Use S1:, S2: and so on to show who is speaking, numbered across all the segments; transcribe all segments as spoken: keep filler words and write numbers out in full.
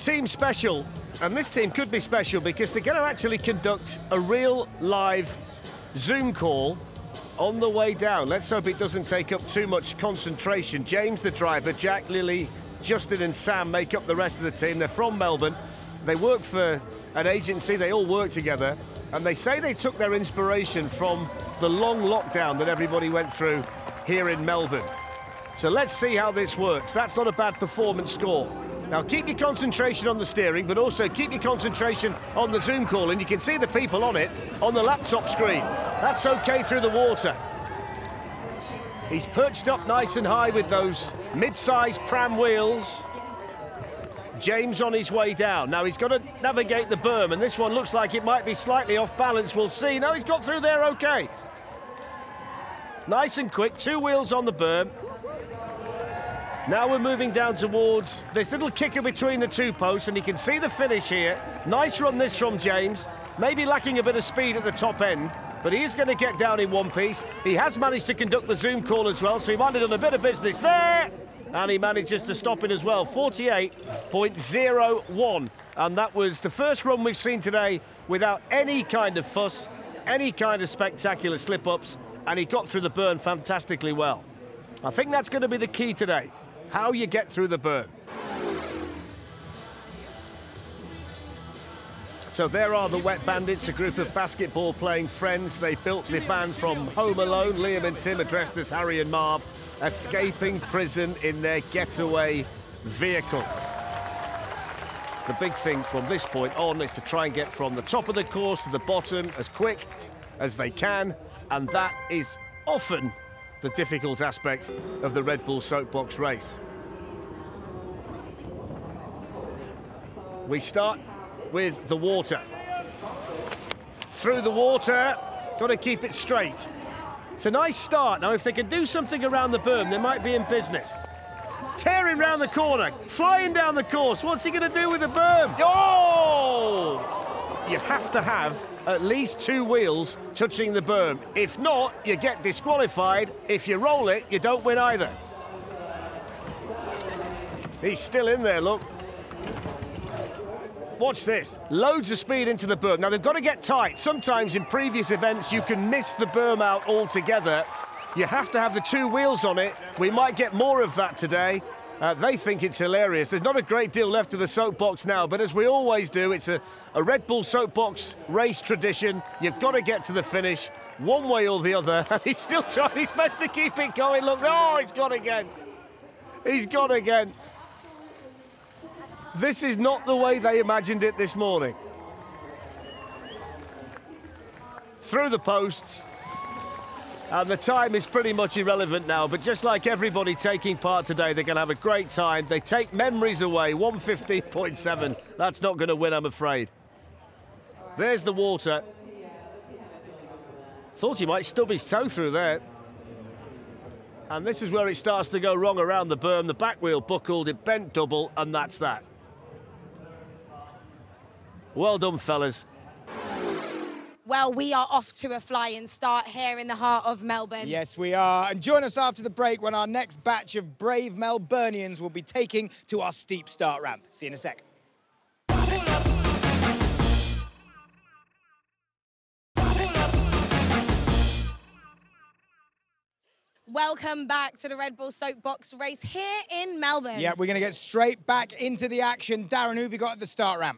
S1: team special, and this team could be special because they're going to actually conduct a real live Zoom call on the way down. Let's hope it doesn't take up too much concentration. James, the driver, Jack, Lily, Justin and Sam make up the rest of the team. They're from Melbourne. They work for an agency. They all work together. And they say they took their inspiration from the long lockdown that everybody went through here in Melbourne. So let's see how this works. That's not a bad performance score. Now keep your concentration on the steering, but also keep your concentration on the Zoom call, and you can see the people on it on the laptop screen. That's okay through the water. He's perched up nice and high with those mid-sized pram wheels. James on his way down. Now he's got to navigate the berm, and this one looks like it might be slightly off balance. We'll see. No, he's got through there okay. Nice and quick, two wheels on the berm. Now we're moving down towards this little kicker between the two posts, and you can see the finish here. Nice run this from James. Maybe lacking a bit of speed at the top end, but he is going to get down in one piece. He has managed to conduct the Zoom call as well, so he might have done a bit of business there. And he manages to stop it as well, forty-eight point oh one. And that was the first run we've seen today without any kind of fuss, any kind of spectacular slip-ups, and he got through the burn fantastically well. I think that's going to be the key today, how you get through the burn. So there are the Wet Bandits, a group of basketball-playing friends. They built the band from Home Alone. Liam and Tim are dressed as Harry and Marv, escaping prison in their getaway vehicle. The big thing from this point on is to try and get from the top of the course to the bottom as quick as they can, and that is often the difficult aspect of the Red Bull Soapbox race. We start with the water. Through the water, got to keep it straight. It's a nice start. Now, if they can do something around the berm, they might be in business. Tearing round the corner, flying down the course. What's he going to do with the berm? Oh! You have to have at least two wheels touching the berm. If not, you get disqualified. If you roll it, you don't win either. He's still in there, look. Watch this. Loads of speed into the berm. Now, they've got to get tight. Sometimes in previous events, you can miss the berm out altogether. You have to have the two wheels on it. We might get more of that today. Uh, they think it's hilarious. There's not a great deal left of the soapbox now, but as we always do, it's a, a Red Bull Soapbox race tradition. You've got to get to the finish one way or the other. He's still trying his best to keep it going. Look, oh, he's gone again. He's gone again. This is not the way they imagined it this morning. Through the posts. And the time is pretty much irrelevant now, but just like everybody taking part today, they're going to have a great time. They take memories away, one fifteen point seven. That's not going to win, I'm afraid. There's the water. Thought he might stub his toe through there. And this is where it starts to go wrong around the berm. The back wheel buckled, it bent double, and that's that. Well done, fellas.
S2: Well, we are off to a flying start here in the heart of Melbourne.
S3: Yes, we are. And join us after the break when our next batch of brave Melburnians will be taking to our steep start ramp. See you in a sec.
S2: Welcome back to the Red Bull Soapbox race here in Melbourne.
S3: Yeah, we're going to get straight back into the action. Darren, who have you got at the start ramp?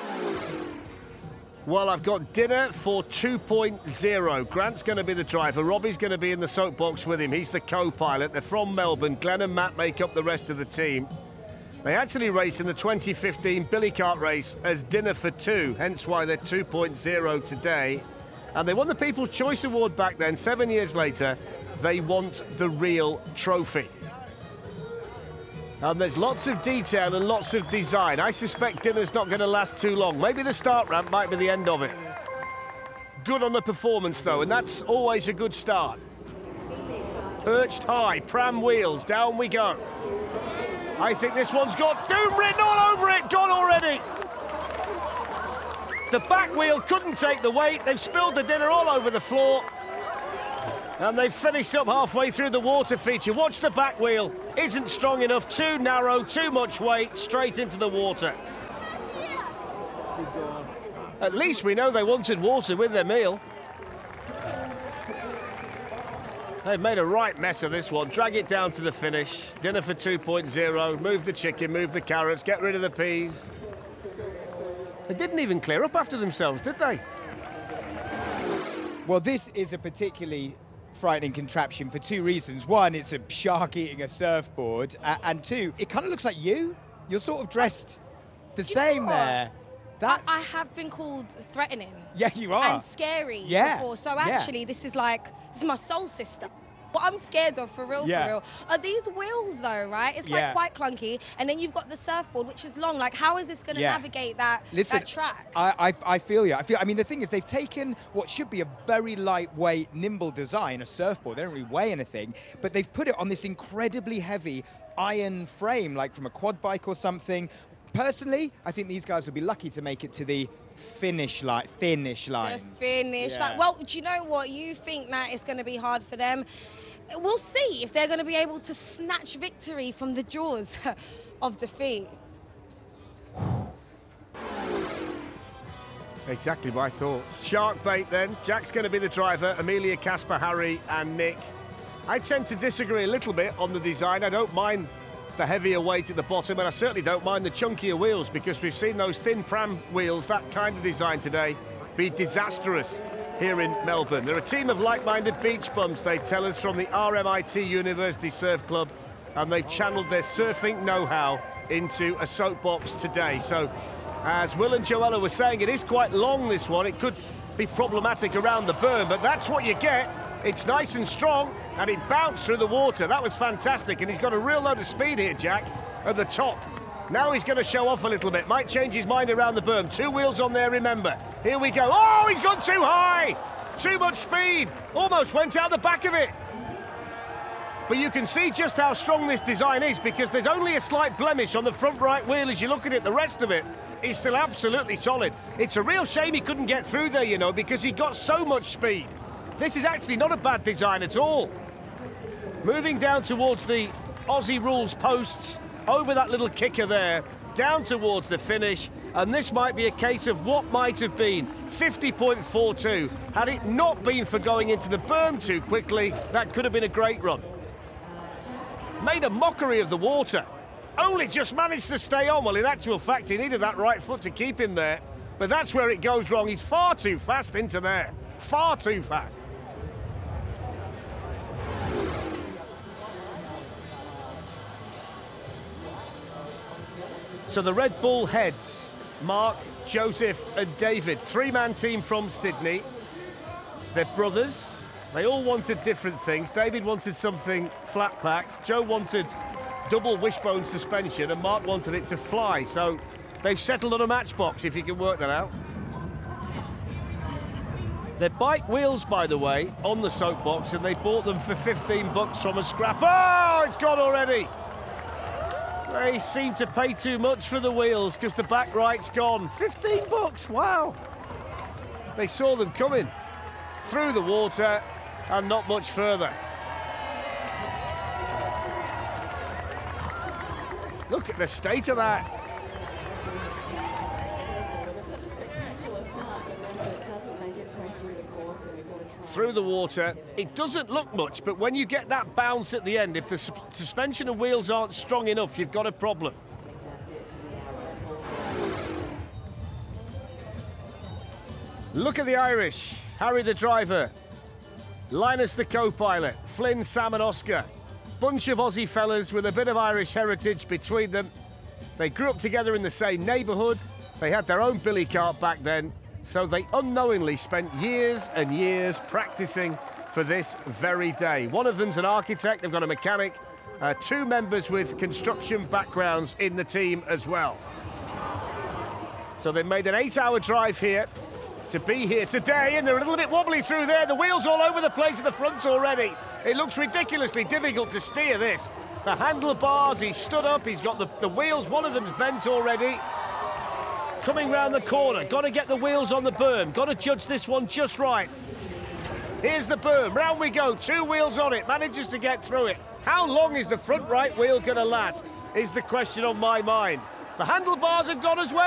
S1: Well, I've got dinner for two point oh. Grant's going to be the driver. Robbie's going to be in the soapbox with him. He's the co-pilot. They're from Melbourne. Glenn and Matt make up the rest of the team. They actually raced in the twenty fifteen Billy Kart race as dinner for two, hence why they're two point oh today. And they won the People's Choice Award back then. Seven years later, they want the real trophy. And there's lots of detail and lots of design. I suspect dinner's not going to last too long. Maybe the start ramp might be the end of it. Good on the performance, though, and that's always a good start. Perched high, pram wheels, down we go. I think this one's got doom written all over it, gone already. The back wheel couldn't take the weight. They've spilled the dinner all over the floor. And they've finished up halfway through the water feature. Watch the back wheel. Isn't strong enough, too narrow, too much weight, straight into the water. At least we know they wanted water with their meal. They've made a right mess of this one. Drag it down to the finish. Dinner for two point oh. Move the chicken, move the carrots, get rid of the peas. They didn't even clear up after themselves, did they?
S3: Well, this is a particularly frightening contraption for two reasons. One, it's a shark eating a surfboard. Uh, and two, it kind of looks like you. You're sort of dressed the same there. That's...
S2: I, I have been called threatening.
S3: Yeah, you are.
S2: And scary
S3: yeah.
S2: before. So
S3: yeah.
S2: actually, this is like, this is my soul sister. What I'm scared of, for real,
S3: yeah.
S2: for real, are these wheels, though, right? It's like
S3: yeah.
S2: quite clunky, and then you've got the surfboard, which is long. Like, how is this going to
S3: yeah.
S2: navigate that,
S3: Listen,
S2: that track?
S3: I, I, I feel you. I feel. I mean, the thing is, they've taken what should be a very lightweight, nimble design, a surfboard. They don't really weigh anything, but they've put it on this incredibly heavy iron frame, like from a quad bike or something. Personally, I think these guys will be lucky to make it to the finish line. Finish line.
S2: The finish
S3: yeah.
S2: line. Well, do you know what? You think that it's going to be hard for them. We'll see if they're going to be able to snatch victory from the jaws of defeat.
S1: Exactly my thoughts. Shark bait then. Jack's going to be the driver. Amelia, Casper, Harry and Nick. I tend to disagree a little bit on the design. I don't mind the heavier weight at the bottom, and I certainly don't mind the chunkier wheels, because we've seen those thin pram wheels, that kind of design today, be disastrous here in Melbourne. They're a team of like-minded beach bums, they tell us, from the R M I T University Surf Club, and they've channeled their surfing know-how into a soapbox today. So, as Will and Joella were saying, it is quite long, this one. It could be problematic around the berm, but that's what you get. It's nice and strong, and it bounced through the water. That was fantastic, and he's got a real load of speed here, Jack, at the top. Now he's going to show off a little bit. Might change his mind around the berm. Two wheels on there, remember. Here we go. Oh, he's gone too high! Too much speed. Almost went out the back of it. But you can see just how strong this design is, because there's only a slight blemish on the front right wheel as you look at it. The rest of it is still absolutely solid. It's a real shame he couldn't get through there, you know, because he got so much speed. This is actually not a bad design at all. Moving down towards the Aussie rules posts, over that little kicker there, down towards the finish, and this might be a case of what might have been fifty point four two. Had it not been for going into the berm too quickly, that could have been a great run. Made a mockery of the water. Only just managed to stay on. Well, in actual fact, he needed that right foot to keep him there, but that's where it goes wrong. He's far too fast into there. Far too fast. So the Red Bull heads, Mark, Joseph and David, three-man team from Sydney. They're brothers. They all wanted different things. David wanted something flat-packed. Joe wanted double wishbone suspension, and Mark wanted it to fly. So they've settled on a matchbox, if you can work that out. They're bike wheels, by the way, on the soapbox, and they bought them for fifteen bucks from a scrap. Oh, it's gone already. They seem to pay too much for the wheels because the back right's gone. fifteen bucks, wow. They saw them coming through the water and not much further. Look at the state of that. Through the water, it doesn't look much, but when you get that bounce at the end, if the su suspension and wheels aren't strong enough, you've got a problem. Look at the Irish. Harry the driver, Linus the co-pilot, Flynn, Sam and Oscar. Bunch of Aussie fellas with a bit of Irish heritage between them. They grew up together in the same neighbourhood. They had their own billy cart back then. So they unknowingly spent years and years practicing for this very day. One of them's an architect, they've got a mechanic, uh, two members with construction backgrounds in the team as well. So they've made an eight-hour drive here to be here today, and they're a little bit wobbly through there. The wheels all over the place at the front already. It looks ridiculously difficult to steer this. The handlebars, he's stood up, he's got the, the wheels, one of them's bent already. Coming round the corner, got to get the wheels on the berm, got to judge this one just right. Here's the berm, round we go, two wheels on it, manages to get through it. How long is the front right wheel going to last, is the question on my mind. The handlebars have gone as well.